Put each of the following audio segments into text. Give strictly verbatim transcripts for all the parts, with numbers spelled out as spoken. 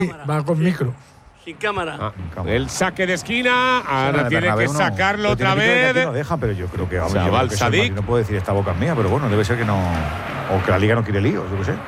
Va con micro. Sin cámara. Ah, el saque de esquina, ahora tiene que Bernabéu, sacarlo no. otra Tiene que vez. que no dejan, pero yo creo que ahora Chaval, Sadik. no puedo decir esta boca es mía, pero bueno, debe ser que no, o que la liga no quiere líos, yo qué sé.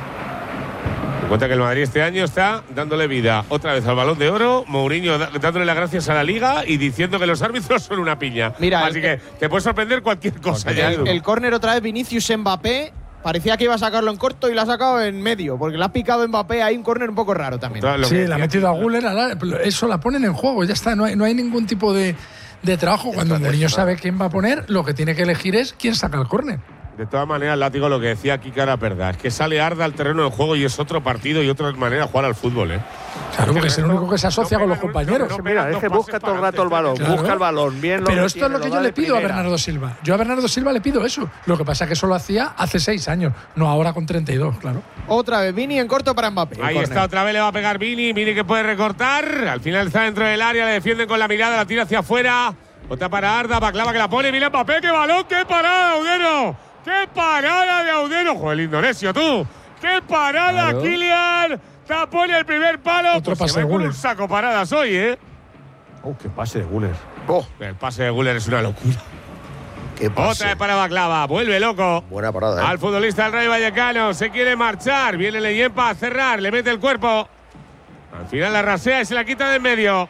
Me cuenta que el Madrid este año está dándole vida otra vez al Balón de Oro, Mourinho da, dándole las gracias a la liga y diciendo que los árbitros son una piña. Mira, así el, que te puede sorprender cualquier cosa. El, ya, el, el córner otra vez Vinicius Mbappé. Parecía que iba a sacarlo en corto y lo ha sacado en medio, porque le ha picado Mbappé ahí un córner un poco raro también. Sí, la ha metido a Güler, eso la ponen en juego, ya está, no hay, no hay ningún tipo de, de trabajo. Cuando Mourinho sabe quién va a poner, lo que tiene que elegir es quién saca el córner. De todas maneras, Látigo, lo que decía aquí que era verdad, es que sale Arda al terreno de juego y es otro partido y otra manera de jugar al fútbol, ¿eh? Claro, porque es el único que se asocia no con los pegan, compañeros. no, no Mira, es que busca todo el rato el balón, claro. busca el balón, bien lo Pero que esto tiene, es lo que lo yo da le de pido a primera. Bernardo Silva. Yo a Bernardo Silva le pido eso. Lo que pasa es que eso lo hacía hace seis años, no ahora con treinta y dos, claro. Otra vez Vini en corto para Mbappé. Ahí está, otra vez le va a pegar Vini, Vini que puede recortar. Al final está dentro del área, le defienden con la mirada, la tira hacia afuera. Otra para Arda, Baklava que la pone, mira Mbappé, qué balón, qué parada, Audero. ¡Qué parada de Audero! ¡Joder, el indonesio, tú! ¡Qué parada, claro. Kylian! ¡Tapón el primer palo! Otro pues pase se de va con Güler. un saco paradas hoy, ¿eh? Oh, qué pase de Güler. Oh, el pase de Güler es una locura. Qué pase. Otra vez para Baklava, vuelve loco. Buena parada, ¿eh? Al futbolista del Rayo Vallecano, se quiere marchar. Viene Leyempa a cerrar, le mete el cuerpo. Al final la rasea y se la quita de en medio.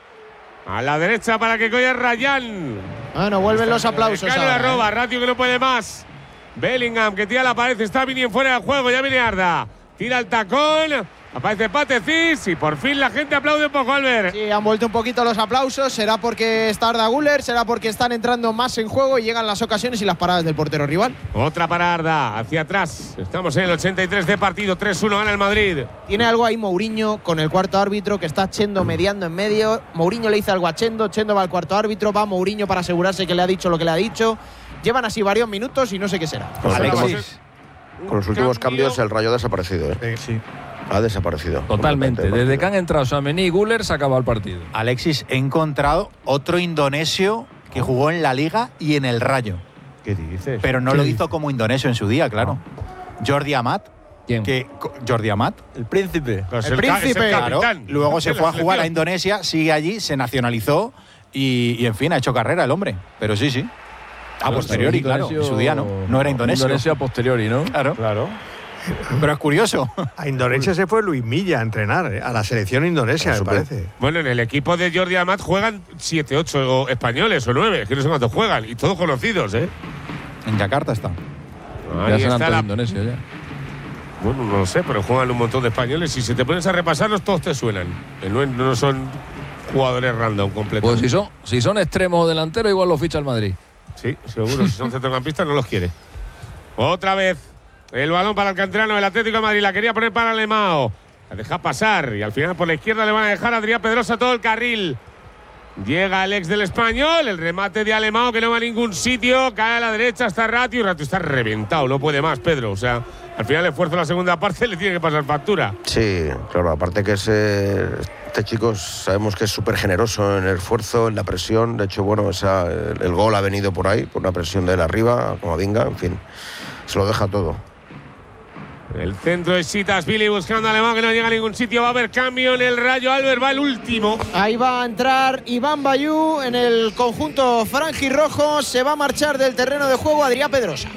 A la derecha para que coja Rayán. Bueno, vuelven los aplausos. Cano la ahora, roba, ¿eh? Ratio que no puede más. Bellingham que tira la pared, está Vini fuera del juego, ya viene Arda. Tira el tacón, aparece Patecis y por fin la gente aplaude un poco, Albert. Sí, han vuelto un poquito los aplausos. Será porque está Arda Güler, será porque están entrando más en juego y llegan las ocasiones y las paradas del portero rival. Otra para Arda, hacia atrás. Estamos en el ochenta y tres de partido, tres uno gana el Madrid. Tiene algo ahí Mourinho con el cuarto árbitro que está Chendo mediando en medio. Mourinho le dice algo a Chendo, Chendo va al cuarto árbitro, va Mourinho para asegurarse que le ha dicho lo que le ha dicho. Llevan así varios minutos y no sé qué será. Con los Alexis. últimos, con los últimos cambios el Rayo ha desaparecido, ¿eh? Sí. Ha desaparecido. Totalmente. Desde que han entrado Tchouaméni y Güler se acaba el partido. Alexis, he encontrado otro indonesio que jugó en la Liga y en el Rayo. ¿Qué dices? Pero no ¿Qué lo dices? hizo como indonesio en su día, claro. Jordi Amat. ¿Quién? Que, Jordi Amat. El príncipe. Pues El el ca- es príncipe. Claro. capitán Luego se de la fue a jugar a selección. Indonesia, sigue allí, se nacionalizó y, y en fin, ha hecho carrera el hombre. Pero sí, sí. A posteriori, claro. En su día no. No era indonesio. Indonesio a posteriori, ¿no? Claro. Claro. Pero es curioso. A Indonesia se fue Luis Milla a entrenar, ¿eh? A la selección indonesia, me parece. Bueno, en el equipo de Jordi Amat juegan siete, ocho españoles o nueve, que no sé cuántos juegan, y todos conocidos, ¿eh? En Yakarta está. Ahí Ya se han está todo la… Indonesio ya. Bueno, no lo sé, pero juegan un montón de españoles y si te pones a repasarlos, todos te suenan. Que no, no son jugadores random completos. Pues si son, si son extremos o delanteros, igual los ficha el Madrid. Sí, seguro. Si son centrocampistas, no los quiere. Otra vez. El balón para el canterano del Atlético de Madrid. La quería poner para Alemão. La deja pasar. Y al final por la izquierda le van a dejar a Adrián Pedrosa todo el carril. Llega el ex del Español. El remate de Alemão que no va a ningún sitio. Cae a la derecha. Está Ratio. Ratio está reventado. No puede más, Pedro. O sea, al final el esfuerzo de la segunda parte le tiene que pasar factura. Sí, claro, aparte que es, eh, este chico sabemos que es súper generoso en el esfuerzo, en la presión. De hecho, bueno, esa, el, el gol ha venido por ahí, por una presión de él arriba, como Vinga, en fin, se lo deja todo. El centro de Sitas, Billy buscando a Alemão que no llega a ningún sitio. Va a haber cambio en el Rayo. Albert va el último. Ahí va a entrar Iván Bayú en el conjunto franjirrojo. Se va a marchar del terreno de juego Adrián Pedrosa.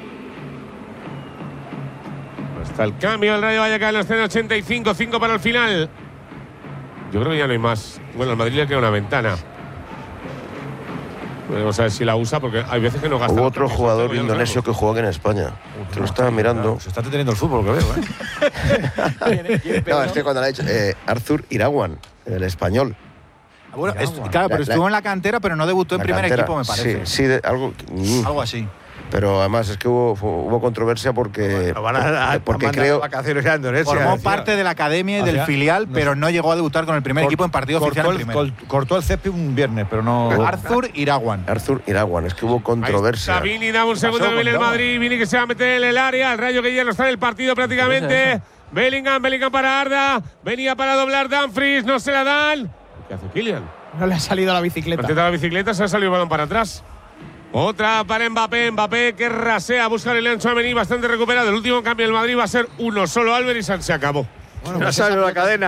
Hasta el cambio el Rayo Vallecano está en ochenta y cinco, cinco para el final. Yo creo que ya no hay más. Bueno, al Madrid le queda una ventana. Vamos a ver si la usa porque hay veces que no gasta. Hubo otro jugador indonesio que jugó aquí en España, que lo estaba mirando. Se está deteniendo el fútbol, que veo, ¿eh? No, es que cuando lo ha dicho, eh, Arthur Irawan, el español. Bueno, es- claro, pero La- la- estuvo en la cantera, pero no debutó en La primer cantera. equipo, me parece. Sí, sí, de- algo. mm. Algo así. Pero además es que hubo, hubo controversia porque, Lo van a, a, porque a mandar creo. de vacaciones a Indonesia. Formó decía. parte de la academia y O del sea, filial, no pero sé. no llegó a debutar con el primer Cort- equipo en partido oficial cortó en el, primera. col- cortó el césped un viernes, pero no. Arthur Irawan. Arthur Irawan, es que hubo controversia. Está Vini, dame un segundo pasó que viene el con Dama? Madrid. Vini que se va a meter en el área. El Rayo que ya no está en el partido prácticamente. Bellingham, Bellingham para Arda. Venía para doblar Dumfries, no se la dan. ¿Qué hace Kylian? No le ha salido la bicicleta. Intenta la bicicleta, se ha salido el balón para atrás. Otra para Mbappé, Mbappé que rasea, busca el León Tchouaméni, bastante recuperado. El último cambio del Madrid va a ser uno solo, Albert, y se acabó. No ha salido la cadena.